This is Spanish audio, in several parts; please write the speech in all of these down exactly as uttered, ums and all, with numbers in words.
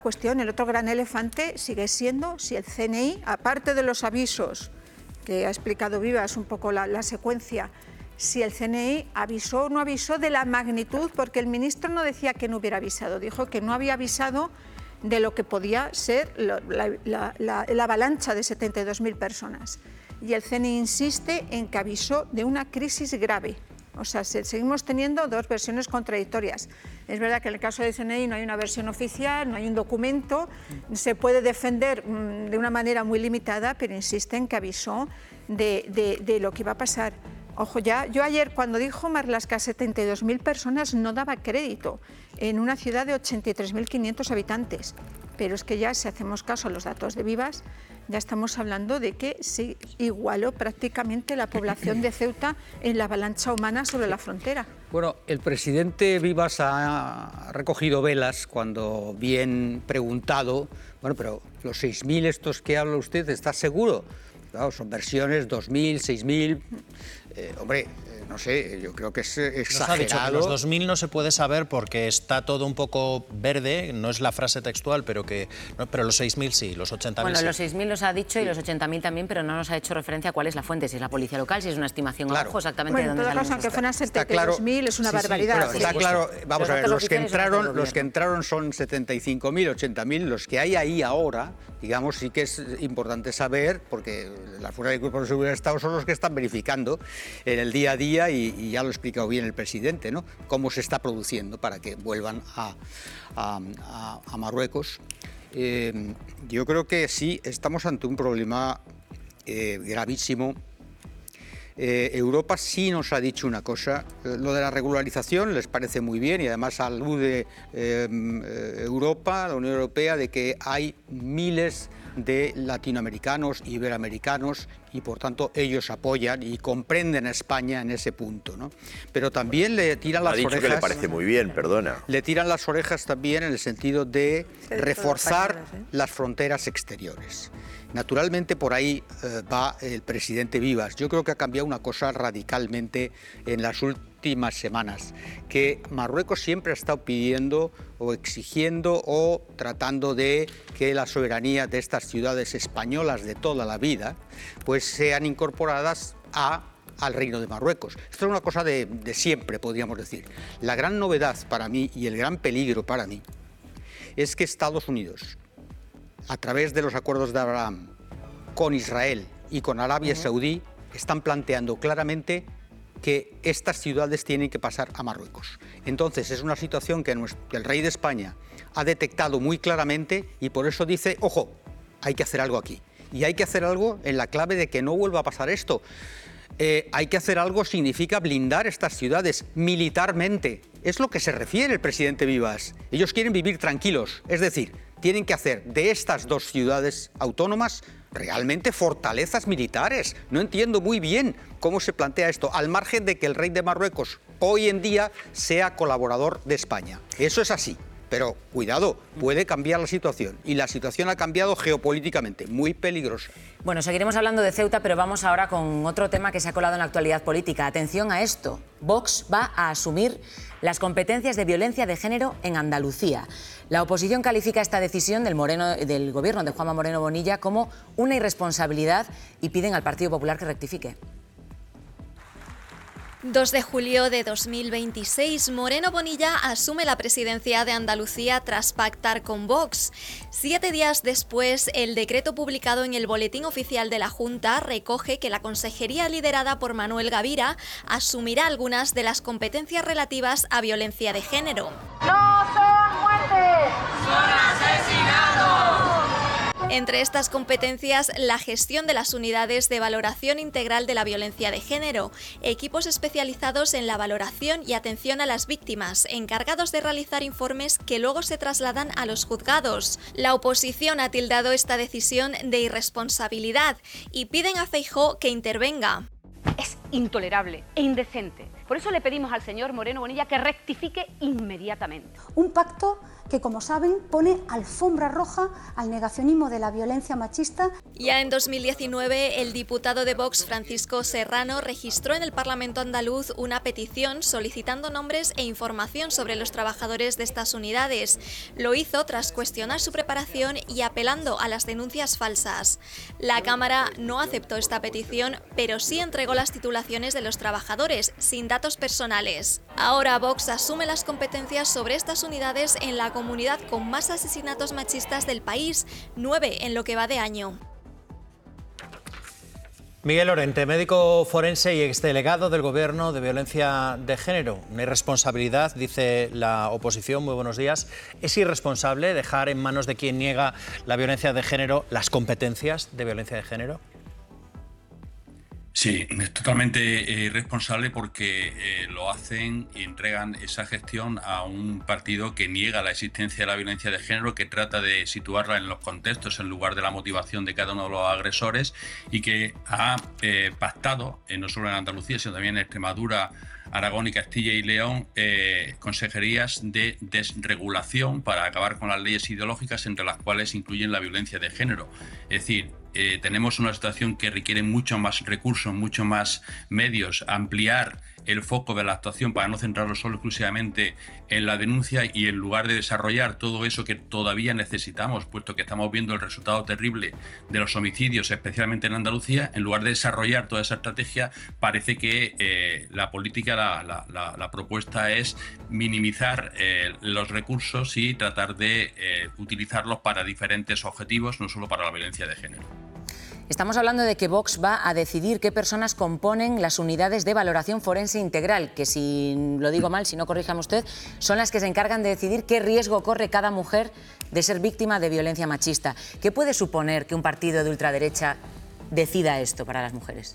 Cuestión, el otro gran elefante sigue siendo si el C N I, aparte de los avisos que ha explicado Vivas un poco la, la secuencia, si el C N I avisó o no avisó de la magnitud, porque el ministro no decía que no hubiera avisado, dijo que no había avisado de lo que podía ser la, la, la, la, la avalancha de setenta y dos mil personas. Y el C N I insiste en que avisó de una crisis grave. O sea, seguimos teniendo dos versiones contradictorias. Es verdad que en el caso del C N I no hay una versión oficial, no hay un documento, se puede defender mmm, de una manera muy limitada, pero insiste en que avisó de, de, de lo que iba a pasar. Ojo ya, yo ayer cuando dijo Marlaska setenta y dos mil personas no daba crédito en una ciudad de ochenta y tres mil quinientos habitantes, pero es que ya si hacemos caso a los datos de Vivas, ya estamos hablando de que se igualó prácticamente la población de Ceuta en la avalancha humana sobre la frontera. Bueno, el presidente Vivas ha recogido velas cuando bien preguntado, bueno, pero los seis mil estos que habla usted, ¿está seguro? Claro, son versiones dos mil, seis mil, eh, hombre, eh, no sé, yo creo que es exagerado. Nos ha dicho que los dos mil no se puede saber porque está todo un poco verde, no es la frase textual, pero que no, pero los seis mil sí, los ochenta mil bueno, sí. Los seis mil los ha dicho y los ochenta mil también, pero no nos ha hecho referencia a cuál es la fuente, si es la policía local, si es una estimación claro. a ojo, exactamente bueno, de dónde salen. Aunque fueran setenta y dos mil, es una sí, barbaridad. Sí, bueno, está claro, vamos los a ver, los que, entraron, los, los que entraron son setenta y cinco mil, ochenta mil, los que hay ahí ahora, digamos, sí que es importante saber, porque la fuerza del Cuerpo de Seguridad del Estado son los que están verificando en el día a día y, y ya lo ha explicado bien el presidente, ¿no? Cómo se está produciendo para que vuelvan a, a, a, a Marruecos. Eh, yo creo que sí, estamos ante un problema eh, gravísimo. Eh, Europa sí nos ha dicho una cosa, eh, lo de la regularización les parece muy bien y además alude eh, Europa, la Unión Europea, de que hay miles de latinoamericanos, iberoamericanos y por tanto ellos apoyan y comprenden a España en ese punto, ¿no? Pero también le tiran las ha dicho orejas. Que le parece muy bien, perdona. Le tiran las orejas también en el sentido de reforzar ¿eh? las fronteras exteriores. Naturalmente por ahí eh, va el presidente Vivas. Yo creo que ha cambiado una cosa radicalmente en las últimas semanas, que Marruecos siempre ha estado pidiendo o exigiendo o tratando de que la soberanía de estas ciudades españolas de toda la vida pues sean incorporadas a al Reino de Marruecos. Esto es una cosa de, de siempre, podríamos decir. La gran novedad para mí y el gran peligro para mí es que Estados Unidos, a través de los acuerdos de Abraham con Israel y con Arabia Saudí, están planteando claramente que estas ciudades tienen que pasar a Marruecos. Entonces es una situación que el rey de España ha detectado muy claramente y por eso dice, ojo, hay que hacer algo aquí. Y hay que hacer algo en la clave de que no vuelva a pasar esto. Eh, hay que hacer algo significa blindar estas ciudades militarmente. Es lo que se refiere el presidente Vivas. Ellos quieren vivir tranquilos, es decir, tienen que hacer de estas dos ciudades autónomas realmente fortalezas militares. No entiendo muy bien cómo se plantea esto, al margen de que el rey de Marruecos hoy en día sea colaborador de España. Eso es así. Pero cuidado, puede cambiar la situación. Y la situación ha cambiado geopolíticamente, muy peligrosa. Bueno, seguiremos hablando de Ceuta, pero vamos ahora con otro tema que se ha colado en la actualidad política. Atención a esto. Vox va a asumir las competencias de violencia de género en Andalucía. La oposición califica esta decisión del, Moreno, del gobierno de Juanma Moreno Bonilla como una irresponsabilidad y piden al Partido Popular que rectifique. dos de julio de dos mil veintiséis, Moreno Bonilla asume la presidencia de Andalucía tras pactar con Vox. Siete días después, el decreto publicado en el Boletín Oficial de la Junta recoge que la consejería liderada por Manuel Gavira asumirá algunas de las competencias relativas a violencia de género. ¡No son muertes! ¡Son asesinados! Entre estas competencias, la gestión de las unidades de valoración integral de la violencia de género, equipos especializados en la valoración y atención a las víctimas, encargados de realizar informes que luego se trasladan a los juzgados. La oposición ha tildado esta decisión de irresponsabilidad y piden a Feijóo que intervenga. Es intolerable e indecente. Por eso le pedimos al señor Moreno Bonilla que rectifique inmediatamente. Un pacto que, como saben, pone alfombra roja al negacionismo de la violencia machista. Ya en dos mil diecinueve, el diputado de Vox, Francisco Serrano, registró en el Parlamento andaluz una petición solicitando nombres e información sobre los trabajadores de estas unidades. Lo hizo tras cuestionar su preparación y apelando a las denuncias falsas. La Cámara no aceptó esta petición, pero sí entregó las titulaciones de los trabajadores, sin datos personales. Ahora Vox asume las competencias sobre estas unidades en la comunidad con más asesinatos machistas del país, nueve en lo que va de año. Miguel Lorente, médico forense y exdelegado del Gobierno de Violencia de Género. Una irresponsabilidad, dice la oposición. Muy buenos días. ¿Es irresponsable dejar en manos de quien niega la violencia de género las competencias de violencia de género? Sí, es totalmente irresponsable porque eh, lo hacen y entregan esa gestión a un partido que niega la existencia de la violencia de género, que trata de situarla en los contextos en lugar de la motivación de cada uno de los agresores y que ha eh, pactado, eh, no solo en Andalucía, sino también en Extremadura, Aragón y Castilla y León, eh, consejerías de desregulación para acabar con las leyes ideológicas, entre las cuales incluyen la violencia de género. Es decir, eh, tenemos una situación que requiere mucho más recursos, mucho más medios, ampliar el foco de la actuación para no centrarlo solo exclusivamente en la denuncia y en lugar de desarrollar todo eso que todavía necesitamos, puesto que estamos viendo el resultado terrible de los homicidios, especialmente en Andalucía, en lugar de desarrollar toda esa estrategia, parece que eh, la política, la, la, la, la propuesta es minimizar eh, los recursos y tratar de eh, utilizarlos para diferentes objetivos, no solo para la violencia de género. Estamos hablando de que Vox va a decidir qué personas componen las unidades de valoración forense integral, que si lo digo mal, si no corríjame usted, son las que se encargan de decidir qué riesgo corre cada mujer de ser víctima de violencia machista. ¿Qué puede suponer que un partido de ultraderecha decida esto para las mujeres?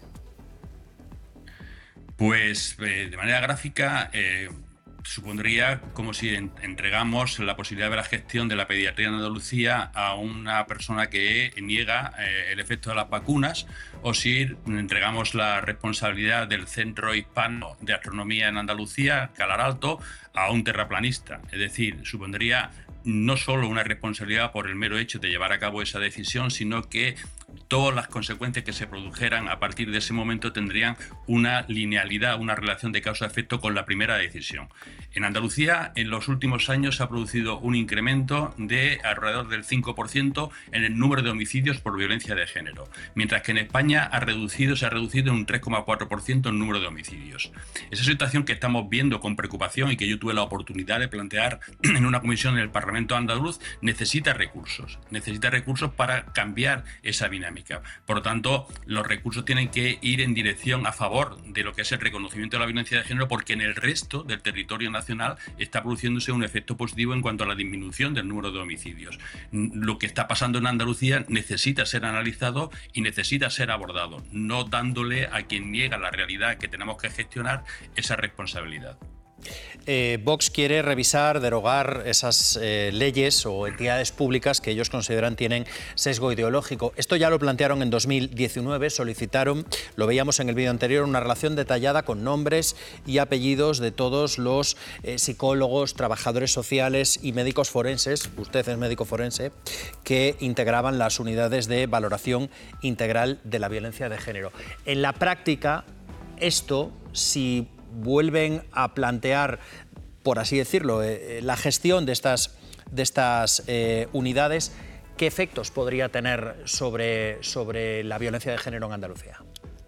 Pues eh, de manera gráfica eh, supondría como si en, entregamos la posibilidad de la gestión de la pediatría en Andalucía a una persona que niega eh, el efecto de las vacunas, o si entregamos la responsabilidad del Centro Hispano de Astronomía en Andalucía, Calar Alto, a un terraplanista. Es decir, supondría no solo una responsabilidad por el mero hecho de llevar a cabo esa decisión, sino que todas las consecuencias que se produjeran a partir de ese momento tendrían una linealidad, una relación de causa-efecto con la primera decisión. En Andalucía, en los últimos años, se ha producido un incremento de alrededor del cinco por ciento en el número de homicidios por violencia de género, mientras que en España ha reducido, se ha reducido en un tres coma cuatro por ciento el número de homicidios. Esa situación que estamos viendo con preocupación y que yo tuve la oportunidad de plantear en una comisión en el Parlamento andaluz, necesita recursos, necesita recursos para cambiar esa dinámica. Por lo tanto, los recursos tienen que ir en dirección a favor de lo que es el reconocimiento de la violencia de género, porque en el resto del territorio nacional está produciéndose un efecto positivo en cuanto a la disminución del número de homicidios. Lo que está pasando en Andalucía necesita ser analizado y necesita ser abordado, no dándole a quien niega la realidad que tenemos que gestionar esa responsabilidad. Eh, Vox quiere revisar, derogar esas eh, leyes o entidades públicas que ellos consideran tienen sesgo ideológico. Esto ya lo plantearon en dos mil diecinueve, solicitaron, lo veíamos en el vídeo anterior, una relación detallada con nombres y apellidos de todos los eh, psicólogos, trabajadores sociales y médicos forenses, usted es médico forense, que integraban las unidades de valoración integral de la violencia de género. En la práctica, esto, si vuelven a plantear, por así decirlo, eh, la gestión de estas, de estas eh, unidades, ¿qué efectos podría tener sobre, sobre la violencia de género en Andalucía?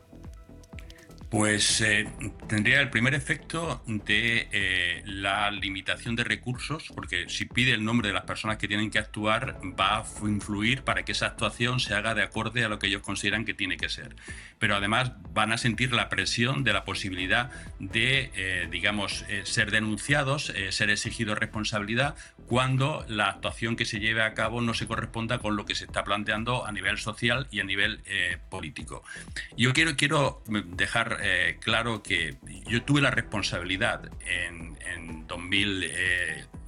Pues eh, tendría el primer efecto de eh, la limitación de recursos, porque si pide el nombre de las personas que tienen que actuar, va a influir para que esa actuación se haga de acorde a lo que ellos consideran que tiene que ser. Pero además van a sentir la presión de la posibilidad de, eh, digamos, eh, ser denunciados, eh, ser exigido responsabilidad, cuando la actuación que se lleve a cabo no se corresponda con lo que se está planteando a nivel social y a nivel eh, político. Yo quiero, quiero dejar Eh, claro que yo tuve la responsabilidad en, en dos mil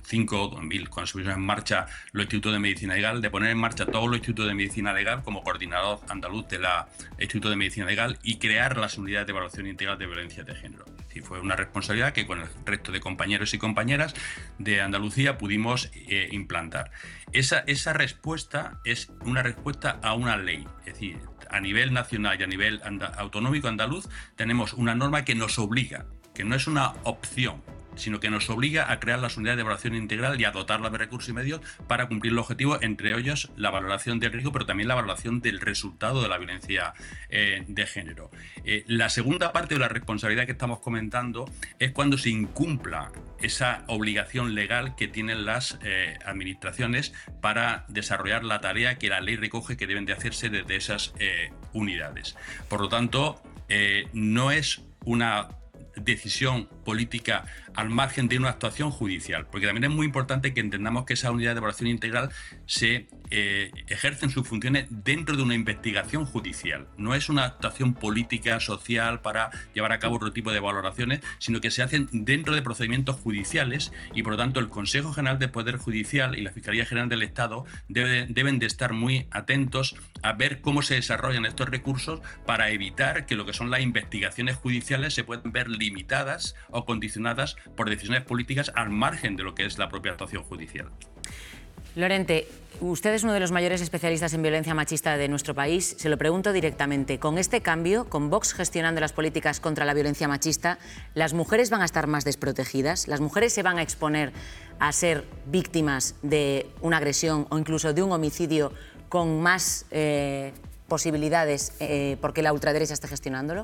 cinco, dos mil, cuando se pusieron en marcha los institutos de medicina legal, de poner en marcha todos los institutos de medicina legal como coordinador andaluz del Instituto de Medicina Legal y crear las unidades de evaluación integral de violencia de género. Y fue una responsabilidad que con el resto de compañeros y compañeras de Andalucía pudimos eh, implantar. Esa, esa respuesta es una respuesta a una ley, es decir, a nivel nacional y a nivel anda, autonómico andaluz tenemos una norma que nos obliga, que no es una opción, sino que nos obliga a crear las unidades de evaluación integral y a dotarlas de recursos y medios para cumplir los objetivos, entre ellos la valoración del riesgo, pero también la valoración del resultado de la violencia eh, de género. Eh, la segunda parte de la responsabilidad que estamos comentando es cuando se incumpla esa obligación legal que tienen las eh, administraciones para desarrollar la tarea que la ley recoge que deben de hacerse desde esas eh, unidades. Por lo tanto, eh, no es una decisión política al margen de una actuación judicial, porque también es muy importante que entendamos que esa unidad de evaluación integral se eh, ejercen sus funciones dentro de una investigación judicial. No es una actuación política, social, para llevar a cabo otro tipo de valoraciones, sino que se hacen dentro de procedimientos judiciales y, por lo tanto, el Consejo General del Poder Judicial y la Fiscalía General del Estado debe, deben de estar muy atentos a ver cómo se desarrollan estos recursos para evitar que lo que son las investigaciones judiciales se puedan ver limitadas o condicionadas por decisiones políticas al margen de lo que es la propia actuación judicial. Lorente, usted es uno de los mayores especialistas en violencia machista de nuestro país. Se lo pregunto directamente. Con este cambio, con Vox gestionando las políticas contra la violencia machista, ¿las mujeres van a estar más desprotegidas? ¿Las mujeres se van a exponer a ser víctimas de una agresión o incluso de un homicidio con más eh, posibilidades eh, porque la ultraderecha esté gestionándolo?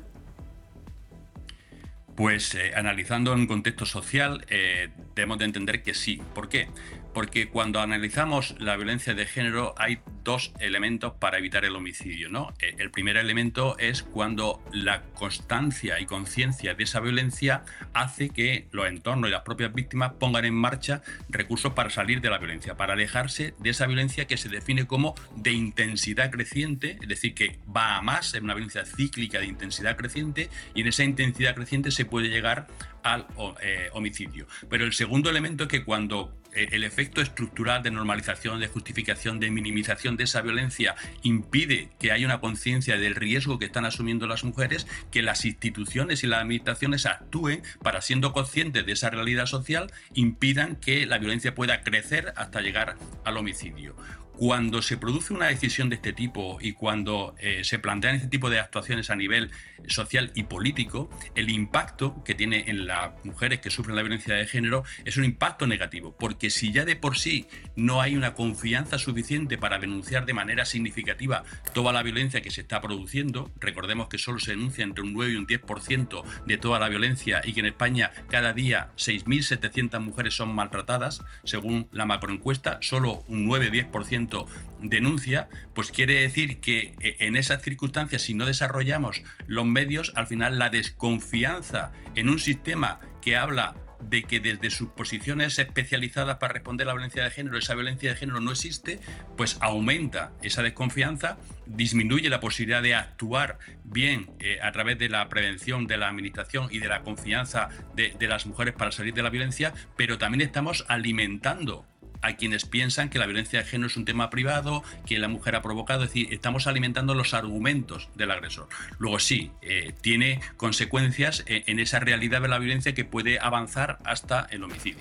Pues eh, analizando en un contexto social, eh, debemos de entender que sí. ¿Por qué? Porque cuando analizamos la violencia de género hay dos elementos para evitar el homicidio, ¿no? El primer elemento es cuando la constancia y conciencia de esa violencia hace que los entornos y las propias víctimas pongan en marcha recursos para salir de la violencia, para alejarse de esa violencia que se define como de intensidad creciente, es decir, que va a más, es una violencia cíclica de intensidad creciente y en esa intensidad creciente se puede llegar al eh, homicidio. Pero el segundo elemento es que cuando eh, el efecto estructural de normalización, de justificación, de minimización de esa violencia impide que haya una conciencia del riesgo que están asumiendo las mujeres, que las instituciones y las administraciones actúen para, siendo conscientes de esa realidad social, impidan que la violencia pueda crecer hasta llegar al homicidio. Cuando se produce una decisión de este tipo y cuando eh, se plantean este tipo de actuaciones a nivel social y político, el impacto que tiene en las mujeres que sufren la violencia de género es un impacto negativo, porque si ya de por sí no hay una confianza suficiente para denunciar de manera significativa toda la violencia que se está produciendo, recordemos que solo se denuncia entre un nueve y un diez por ciento de toda la violencia y que en España cada día seis mil setecientas mujeres son maltratadas, según la macroencuesta, solo un nueve a diez por ciento denuncia, pues quiere decir que en esas circunstancias, si no desarrollamos los medios, al final la desconfianza en un sistema que habla de que desde sus posiciones especializadas para responder a la violencia de género, esa violencia de género no existe, pues aumenta esa desconfianza, disminuye la posibilidad de actuar bien eh, a través de la prevención de la administración y de la confianza de, de las mujeres para salir de la violencia, pero también estamos alimentando a quienes piensan que la violencia de género es un tema privado, que la mujer ha provocado, es decir, estamos alimentando los argumentos del agresor. Luego sí, eh, tiene consecuencias en, en esa realidad de la violencia que puede avanzar hasta el homicidio.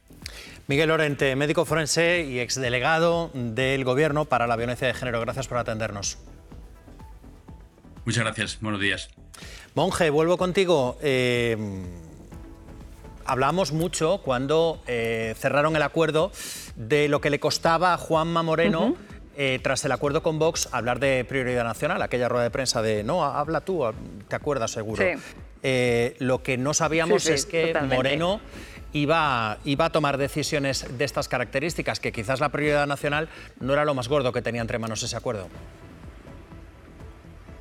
Miguel Lorente, médico forense y exdelegado del Gobierno para la violencia de género. Gracias por atendernos. Muchas gracias, buenos días. Monge, vuelvo contigo. Eh... Hablamos mucho cuando eh, cerraron el acuerdo de lo que le costaba a Juanma Moreno, uh-huh. eh, tras el acuerdo con Vox, hablar de prioridad nacional, aquella rueda de prensa de no, habla tú, te acuerdas seguro. Sí. Eh, lo que no sabíamos sí, sí, es que totalmente. Moreno iba, iba a tomar decisiones de estas características, que quizás la prioridad nacional no era lo más gordo que tenía entre manos ese acuerdo.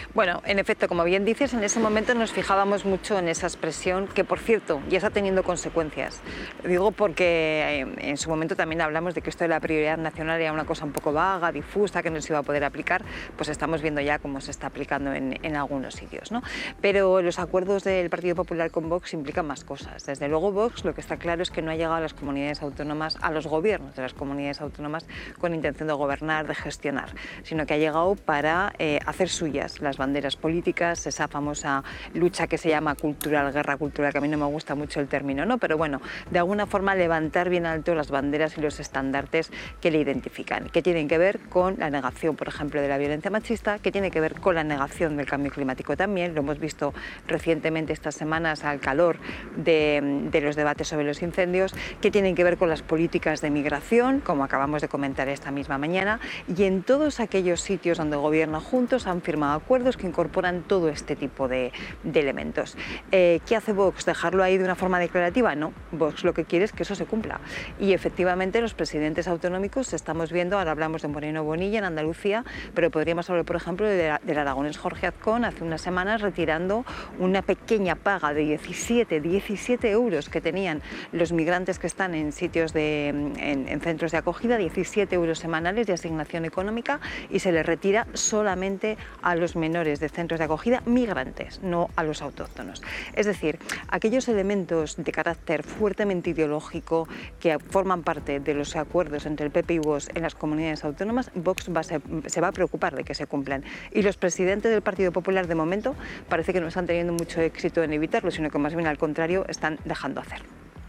Bueno, en efecto, como bien dices, en ese momento nos fijábamos mucho en esa expresión que, por cierto, ya está teniendo consecuencias. Lo digo porque en su momento también hablamos de que esto de la prioridad nacional era una cosa un poco vaga, difusa, que no se iba a poder aplicar, pues estamos viendo ya cómo se está aplicando en, en algunos sitios, ¿no? Pero los acuerdos del Partido Popular con Vox implican más cosas. Desde luego, Vox lo que está claro es que no ha llegado a las comunidades autónomas, a los gobiernos de las comunidades autónomas con intención de gobernar, de gestionar, sino que ha llegado para eh, hacer suyas las banderas políticas, esa famosa lucha que se llama cultural, guerra cultural, que a mí no me gusta mucho el término, ¿no? Pero bueno, de alguna forma levantar bien alto las banderas y los estandartes que le identifican, que tienen que ver con la negación, por ejemplo, de la violencia machista, que tiene que ver con la negación del cambio climático también, lo hemos visto recientemente estas semanas al calor de, de los debates sobre los incendios, que tienen que ver con las políticas de migración, como acabamos de comentar esta misma mañana, y en todos aquellos sitios donde gobiernan juntos han firmado acuerdos que incorporan todo este tipo de, de elementos. Eh, ¿Qué hace Vox? ¿Dejarlo ahí de una forma declarativa? No, Vox lo que quiere es que eso se cumpla. Y efectivamente los presidentes autonómicos estamos viendo, ahora hablamos de Moreno Bonilla en Andalucía, pero podríamos hablar, por ejemplo, de, del aragonés Jorge Azcón hace unas semanas retirando una pequeña paga de diecisiete, diecisiete euros que tenían los migrantes que están en sitios de, en, en centros de acogida, diecisiete euros semanales de asignación económica, y se les retira solamente a los menores de centros de acogida migrantes, no a los autóctonos. Es decir, aquellos elementos de carácter fuertemente ideológico que forman parte de los acuerdos entre el P P y Vox en las comunidades autónomas, Vox va a ser, se va a preocupar de que se cumplan. Y los presidentes del Partido Popular, de momento, parece que no están teniendo mucho éxito en evitarlo, sino que más bien al contrario están dejando hacer.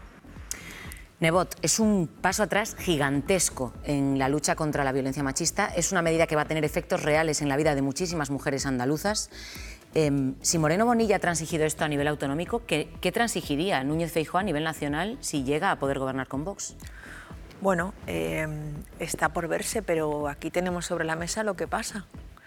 Nebot, es un paso atrás gigantesco en la lucha contra la violencia machista. Es una medida que va a tener efectos reales en la vida de muchísimas mujeres andaluzas. Eh, si Moreno Bonilla ha transigido esto a nivel autonómico, ¿qué, qué transigiría Núñez Feijóo a nivel nacional si llega a poder gobernar con Vox? Bueno, eh, está por verse, pero aquí tenemos sobre la mesa lo que pasa.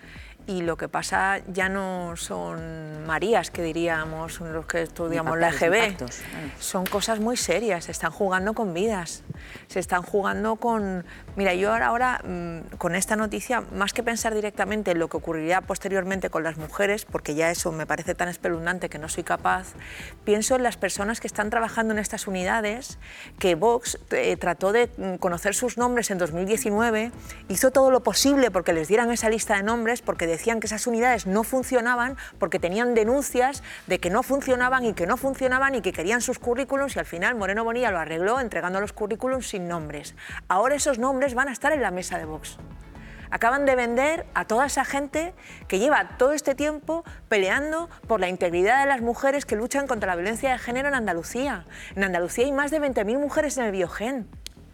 Y lo que pasa ya no son Marías, que diríamos los que estudiamos la E G B. Impactos. Son cosas muy serias, se están jugando con vidas, se están jugando con... Mira, yo ahora, ahora con esta noticia, más que pensar directamente en lo que ocurriría posteriormente con las mujeres, porque ya eso me parece tan espeluznante que no soy capaz, pienso en las personas que están trabajando en estas unidades, que Vox eh, trató de conocer sus nombres en dos mil diecinueve, hizo todo lo posible porque les dieran esa lista de nombres, porque decían que esas unidades no funcionaban porque tenían denuncias de que no funcionaban y que no funcionaban y que querían sus currículums, y al final Moreno Bonilla lo arregló entregando los currículums sin nombres. Ahora esos nombres van a estar en la mesa de Vox. Acaban de vender a toda esa gente que lleva todo este tiempo peleando por la integridad de las mujeres que luchan contra la violencia de género en Andalucía. En Andalucía hay más de veinte mil mujeres en el Biogen.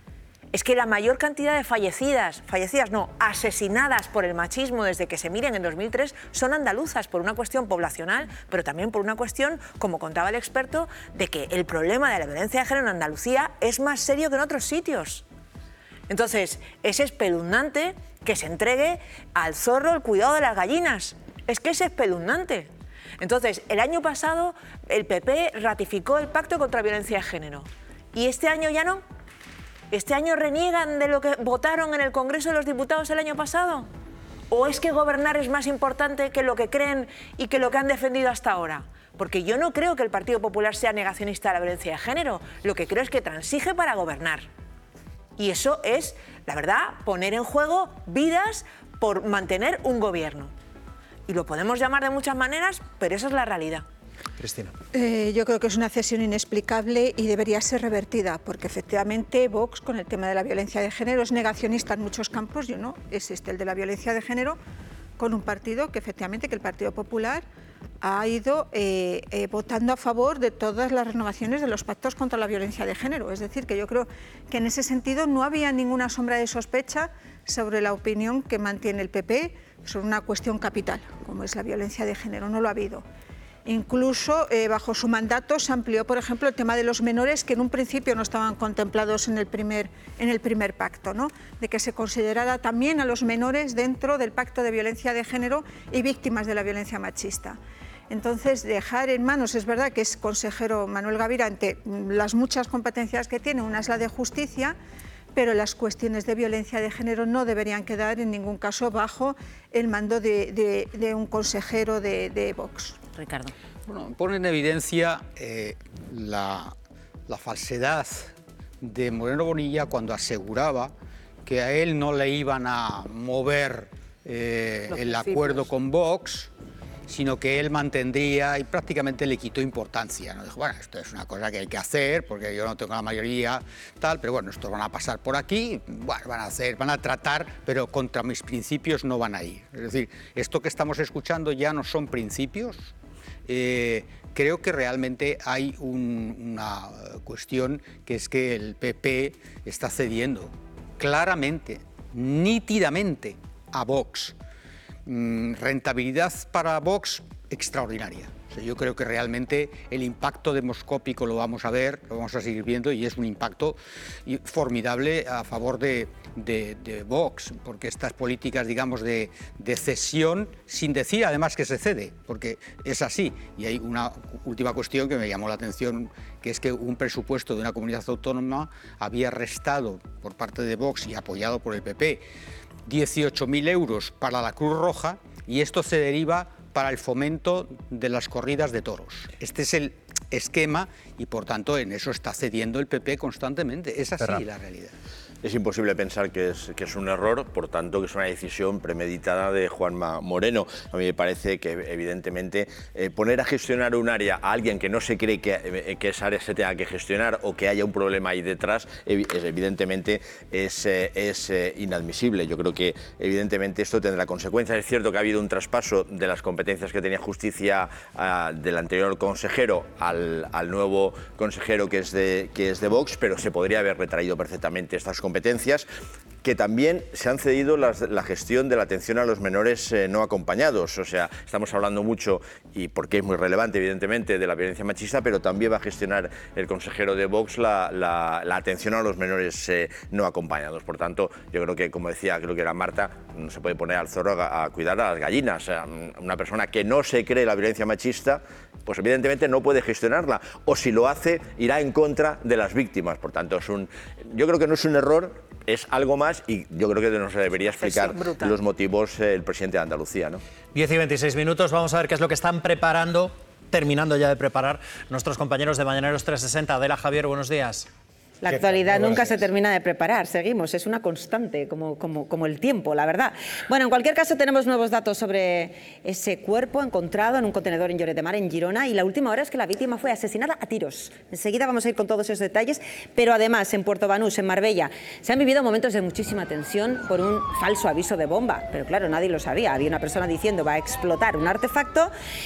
Es que la mayor cantidad de fallecidas, fallecidas no, asesinadas por el machismo desde que se miren en dos mil tres son andaluzas, por una cuestión poblacional, pero también por una cuestión, como contaba el experto, de que el problema de la violencia de género en Andalucía es más serio que en otros sitios. Entonces, es espeluznante que se entregue al zorro el cuidado de las gallinas. Es que es espeluznante. Entonces, el año pasado el P P ratificó el Pacto contra la Violencia de Género. ¿Y este año ya no? ¿Este año reniegan de lo que votaron en el Congreso de los Diputados el año pasado? ¿O es que gobernar es más importante que lo que creen y que lo que han defendido hasta ahora? Porque yo no creo que el Partido Popular sea negacionista de la violencia de género. Lo que creo es que transige para gobernar. Y eso es, la verdad, poner en juego vidas por mantener un gobierno. Y lo podemos llamar de muchas maneras, pero esa es la realidad. Cristina. Eh, yo creo que es una cesión inexplicable y debería ser revertida, porque efectivamente Vox, con el tema de la violencia de género, es negacionista en muchos campos, y no es este el de la violencia de género, con un partido que efectivamente, que el Partido Popular ha ido eh, eh, votando a favor de todas las renovaciones de los pactos contra la violencia de género. Es decir, que yo creo que en ese sentido no había ninguna sombra de sospecha sobre la opinión que mantiene el P P sobre una cuestión capital, como es la violencia de género. No lo ha habido. Incluso eh, bajo su mandato se amplió, por ejemplo, el tema de los menores, que en un principio no estaban contemplados en el primer, en el primer pacto, ¿no? De que se considerara también a los menores dentro del pacto de violencia de género y víctimas de la violencia machista. Entonces, dejar en manos, es verdad que es consejero Manuel Gavira ante las muchas competencias que tiene, una es la de justicia, pero las cuestiones de violencia de género no deberían quedar en ningún caso bajo el mando de, de, de un consejero de, de Vox. Ricardo. Bueno, pone en evidencia eh, la, la falsedad de Moreno Bonilla cuando aseguraba que a él no le iban a mover eh, el acuerdo con Vox, sino que él mantendría y prácticamente le quitó importancia, ¿no? Dijo, bueno, esto es una cosa que hay que hacer porque yo no tengo la mayoría, tal, pero bueno, estos van a pasar por aquí, bueno, van a hacer, van a tratar, pero contra mis principios no van a ir. Es decir, esto que estamos escuchando ya no son principios. Eh, creo que realmente hay un, una cuestión que es que el P P está cediendo claramente, nítidamente a Vox. Mm, rentabilidad para Vox extraordinaria. O sea, yo creo que realmente el impacto demoscópico lo vamos a ver, lo vamos a seguir viendo y es un impacto formidable a favor de, de, de Vox, porque estas políticas, digamos, de, de cesión, sin decir además que se cede, porque es así. Y hay una última cuestión que me llamó la atención, que es que un presupuesto de una comunidad autónoma había restado por parte de Vox y apoyado por el P P dieciocho mil euros para la Cruz Roja, y esto se deriva para el fomento de las corridas de toros. Este es el esquema y, por tanto, en eso está cediendo el P P constantemente. Es así Ferran. La realidad. Es imposible pensar que es, que es un error, por tanto, que es una decisión premeditada de Juanma Moreno. A mí me parece que, evidentemente, eh, poner a gestionar un área a alguien que no se cree que, eh, que esa área se tenga que gestionar o que haya un problema ahí detrás, ev es, evidentemente es, eh, es eh, inadmisible. Yo creo que, evidentemente, esto tendrá consecuencias. Es cierto que ha habido un traspaso de las competencias que tenía Justicia uh, del anterior consejero al, al nuevo consejero que es, de, que es de Vox, pero se podría haber retraído perfectamente estas competencias competencias, que también se han cedido las, la gestión de la atención a los menores eh, no acompañados. O sea, estamos hablando mucho, y porque es muy relevante, evidentemente, de la violencia machista, pero también va a gestionar el consejero de Vox la, la, la atención a los menores eh, no acompañados. Por tanto, yo creo que, como decía, creo que era Marta, no se puede poner al zorro a, a cuidar a las gallinas. O sea, una persona que no se cree la violencia machista, pues evidentemente no puede gestionarla, o si lo hace, irá en contra de las víctimas. Por tanto, es un, yo creo que no es un error, es algo más, y yo creo que nos debería explicar los motivos eh, el presidente de Andalucía, ¿no? diez y veintiséis minutos, vamos a ver qué es lo que están preparando, terminando ya de preparar nuestros compañeros de Mañaneros trescientos sesenta. Adela, Javier, buenos días. La actualidad nunca se termina de preparar, seguimos, es una constante, como, como, como el tiempo, la verdad. Bueno, en cualquier caso tenemos nuevos datos sobre ese cuerpo encontrado en un contenedor en Lloret de Mar, en Girona, y la última hora es que la víctima fue asesinada a tiros. Enseguida vamos a ir con todos esos detalles, pero además en Puerto Banús, en Marbella, se han vivido momentos de muchísima tensión por un falso aviso de bomba, pero claro, nadie lo sabía, había una persona diciendo va a explotar un artefacto.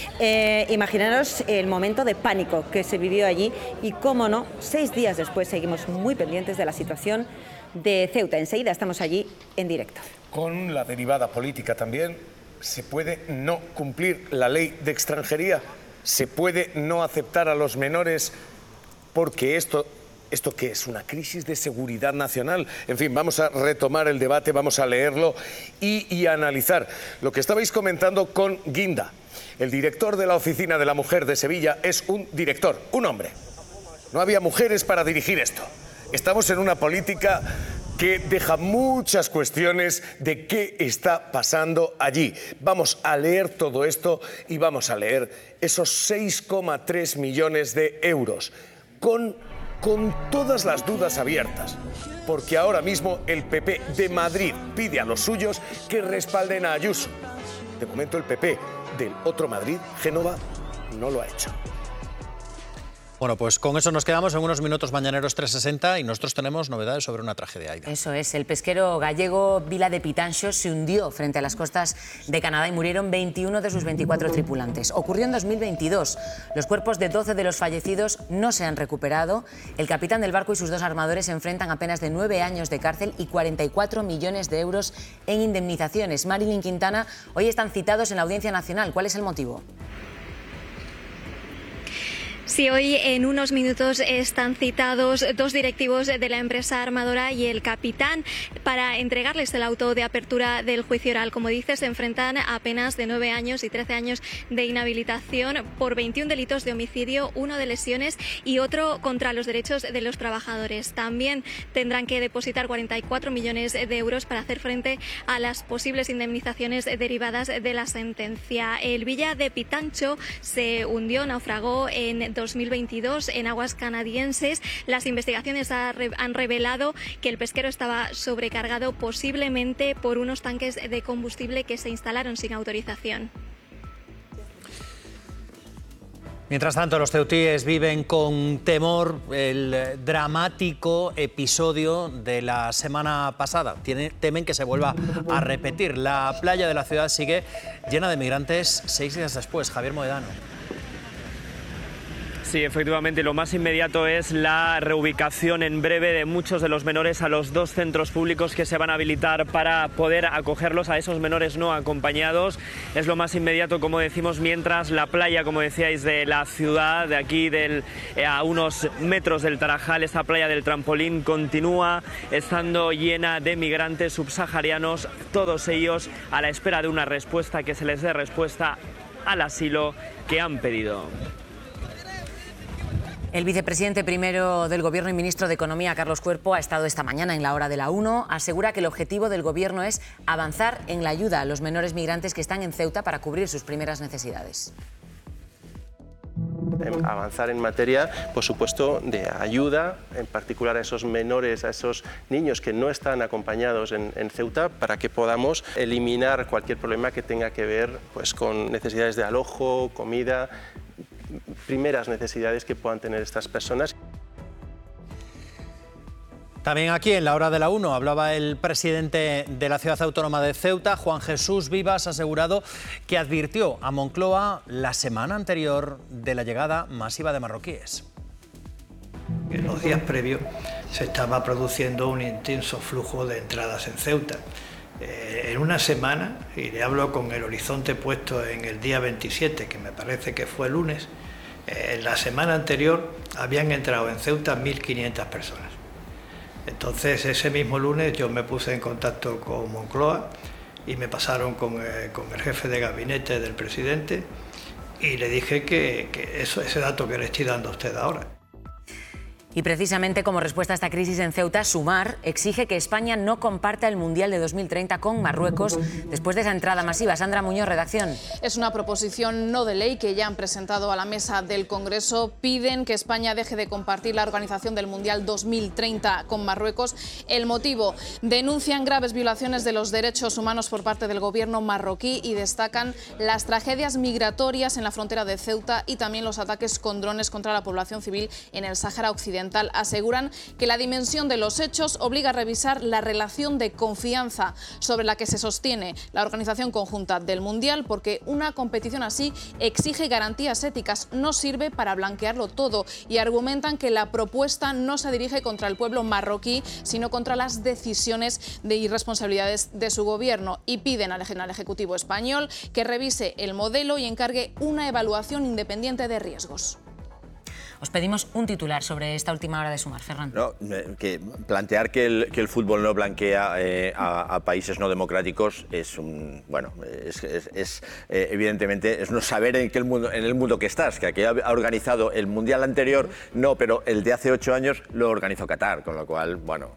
Eh, imaginaros el momento de pánico que se vivió allí y, cómo no, seis días después seguimos muy pendientes de la situación de Ceuta. Enseguida estamos allí en directo. Con la derivada política también, ¿se puede no cumplir la ley de extranjería? ¿Se puede no aceptar a los menores porque esto... ¿Esto qué es? ¿Una crisis de seguridad nacional? En fin, vamos a retomar el debate, vamos a leerlo y, y a analizar lo que estabais comentando con Guinda. El director de la Oficina de la Mujer de Sevilla es un director, un hombre. No había mujeres para dirigir esto. Estamos en una política que deja muchas cuestiones de qué está pasando allí. Vamos a leer todo esto y vamos a leer esos seis coma tres millones de euros con, con todas las dudas abiertas. Porque ahora mismo el P P de Madrid pide a los suyos que respalden a Ayuso. De momento el P P del otro Madrid, Génova, no lo ha hecho. Bueno, pues con eso nos quedamos en unos minutos Mañaneros trescientos sesenta y nosotros tenemos novedades sobre una tragedia. Aida. Eso es, el pesquero gallego Vila de Pitanxo se hundió frente a las costas de Canadá y murieron veintiuno de sus veinticuatro tripulantes. Ocurrió en dos mil veintidós. Los cuerpos de doce de los fallecidos no se han recuperado. El capitán del barco y sus dos armadores se enfrentan a penas de nueve años de cárcel y cuarenta y cuatro millones de euros en indemnizaciones. Marilyn Quintana, hoy están citados en la Audiencia Nacional. ¿Cuál es el motivo? Sí, hoy en unos minutos están citados dos directivos de la empresa armadora y el capitán para entregarles el auto de apertura del juicio oral. Como dices, se enfrentan a penas de nueve años y trece años de inhabilitación por veintiún delitos de homicidio, uno de lesiones y otro contra los derechos de los trabajadores. También tendrán que depositar cuarenta y cuatro millones de euros para hacer frente a las posibles indemnizaciones derivadas de la sentencia. El Villa de Pitancho se hundió, naufragó en dos mil veintidós en aguas canadienses. Las investigaciones han revelado que el pesquero estaba sobrecargado, posiblemente por unos tanques de combustible que se instalaron sin autorización. Mientras tanto, los ceutíes viven con temor el dramático episodio de la semana pasada. Tienen, temen que se vuelva a repetir. La playa de la ciudad sigue llena de migrantes seis días después. Javier Moedano. Sí, efectivamente, lo más inmediato es la reubicación en breve de muchos de los menores a los dos centros públicos que se van a habilitar para poder acogerlos a esos menores no acompañados. Es lo más inmediato, como decimos, mientras la playa, como decíais, de la ciudad, de aquí del, eh, a unos metros del Tarajal, esta playa del Trampolín, continúa estando llena de migrantes subsaharianos, todos ellos a la espera de una respuesta, que se les dé respuesta al asilo que han pedido. El vicepresidente primero del Gobierno y ministro de Economía, Carlos Cuerpo, ha estado esta mañana en la hora de la uno. Asegura que el objetivo del Gobierno es avanzar en la ayuda a los menores migrantes que están en Ceuta para cubrir sus primeras necesidades. Avanzar en materia, por supuesto, de ayuda, en particular a esos menores, a esos niños que no están acompañados en, en Ceuta, para que podamos eliminar cualquier problema que tenga que ver pues, con necesidades de alojo, comida, primeras necesidades que puedan tener estas personas. También aquí en la hora de la uno hablaba el presidente de la ciudad autónoma de Ceuta, Juan Jesús Vivas, ha asegurado que advirtió a Moncloa la semana anterior de la llegada masiva de marroquíes. En los días previos se estaba produciendo un intenso flujo de entradas en Ceuta. Eh, en una semana, y le hablo con el horizonte puesto en el día veintisiete, que me parece que fue lunes, eh, en la semana anterior habían entrado en Ceuta mil quinientas personas. Entonces ese mismo lunes yo me puse en contacto con Moncloa y me pasaron con, eh, con el jefe de gabinete del presidente y le dije que, que eso, ese dato que le estoy dando a usted ahora. Y precisamente como respuesta a esta crisis en Ceuta, Sumar exige que España no comparta el Mundial de dos mil treinta con Marruecos después de esa entrada masiva. Sandra Muñoz, redacción. Es una proposición no de ley que ya han presentado a la mesa del Congreso. Piden que España deje de compartir la organización del Mundial dos mil treinta con Marruecos. El motivo: denuncian graves violaciones de los derechos humanos por parte del gobierno marroquí y destacan las tragedias migratorias en la frontera de Ceuta y también los ataques con drones contra la población civil en el Sáhara Occidental. Aseguran que la dimensión de los hechos obliga a revisar la relación de confianza sobre la que se sostiene la organización conjunta del Mundial, porque una competición así exige garantías éticas, no sirve para blanquearlo todo, y argumentan que la propuesta no se dirige contra el pueblo marroquí, sino contra las decisiones de irresponsabilidades de su gobierno, y piden al Ejecutivo español que revise el modelo y encargue una evaluación independiente de riesgos. Os pedimos un titular sobre esta última hora de Sumar, Ferran. No, que plantear que el, que el fútbol no blanquea eh, a, a países no democráticos es un, bueno, es, es, es eh, evidentemente es no saber en qué el mundo, en el mundo que estás, que aquí ha organizado el mundial anterior, no, pero el de hace ocho años lo organizó Qatar, con lo cual, bueno.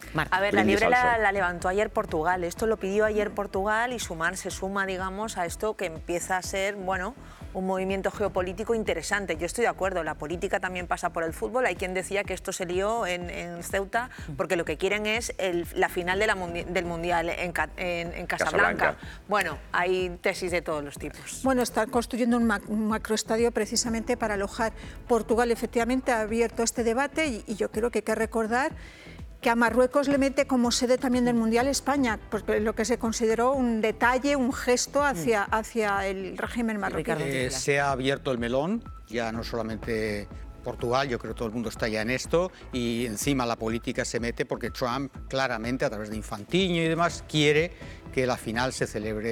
A ver, la liebre la, la levantó ayer Portugal. Esto lo pidió ayer Portugal y Sumar se suma, digamos, a esto que empieza a ser, bueno, un movimiento geopolítico interesante. Yo estoy de acuerdo, la política también pasa por el fútbol. Hay quien decía que esto se lió en, en Ceuta porque lo que quieren es el, la final de la mundi del Mundial en, en, en Casablanca. Casablanca. Bueno, hay tesis de todos los tipos. Bueno, están construyendo un, mac un macroestadio precisamente para alojar. Portugal efectivamente ha abierto este debate y, y yo creo que hay que recordar que a Marruecos le mete como sede también del Mundial España, porque lo que se consideró un detalle, un gesto hacia, hacia el régimen marroquí. Eh, se ha abierto el melón, ya no solamente Portugal, yo creo que todo el mundo está ya en esto, y encima la política se mete porque Trump claramente, a través de Infantino y demás, quiere que la final se celebre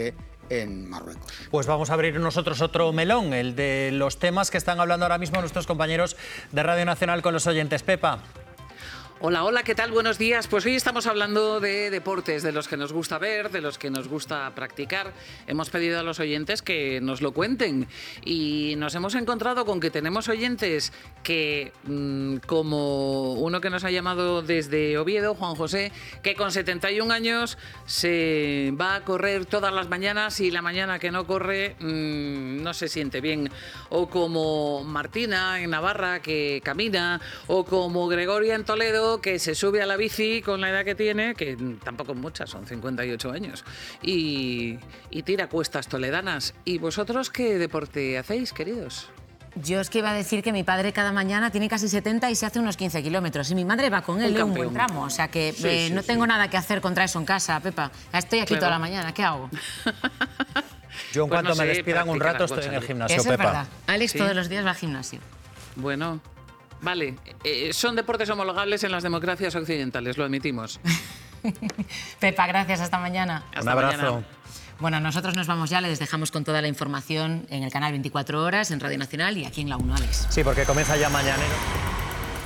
en Marruecos. Pues vamos a abrir nosotros otro melón, el de los temas que están hablando ahora mismo nuestros compañeros de Radio Nacional con los oyentes. Pepa. Hola, hola, ¿qué tal? Buenos días. Pues hoy estamos hablando de deportes, de los que nos gusta ver, de los que nos gusta practicar. Hemos pedido a los oyentes que nos lo cuenten y nos hemos encontrado con que tenemos oyentes que, mmm, como uno que nos ha llamado desde Oviedo, Juan José, que con setenta y un años se va a correr todas las mañanas y la mañana que no corre mmm, no se siente bien. O como Martina en Navarra, que camina, o como Gregoria en Toledo, que se sube a la bici con la edad que tiene, que tampoco es mucha, son cincuenta y ocho años, y, y tira cuestas toledanas. ¿Y vosotros qué deporte hacéis, queridos? Yo es que iba a decir que mi padre cada mañana tiene casi setenta y se hace unos quince kilómetros. Y mi madre va con él en un buen tramo. O sea que sí, eh, sí, no sí. tengo nada que hacer contra eso en casa, Pepa. Estoy aquí claro. toda la mañana, ¿qué hago? Yo en pues cuanto no sé, me despidan un rato estoy en el gimnasio, eso Pepa. Es verdad. Alex ¿Sí? todos los días va al gimnasio. Bueno... Vale, eh, son deportes homologables en las democracias occidentales, lo admitimos. Pepa, gracias, hasta mañana. Hasta un abrazo. Mañana. Bueno, nosotros nos vamos ya, les dejamos con toda la información en el canal veinticuatro horas, en Radio Nacional y aquí en La uno, Alex. Sí, porque comienza ya Mañanero.